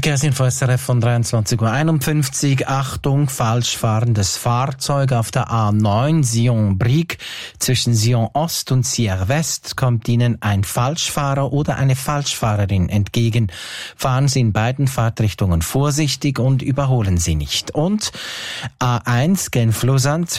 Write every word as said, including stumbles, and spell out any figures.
Verkehrsinfo S R F von dreiundzwanzig Uhr einundfünfzig. Achtung, falsch fahrendes Fahrzeug auf der A neun Sion-Brieg. Zwischen Sion Ost und Sierre West kommt Ihnen ein Falschfahrer oder eine Falschfahrerin entgegen. Fahren Sie in beiden Fahrtrichtungen vorsichtig und überholen Sie nicht. Und A eins Genf-Lausanne